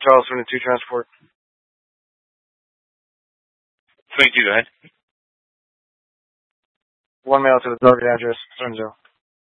Charles 22 Transport. 22, go ahead. One mail to the target address, Sunzo.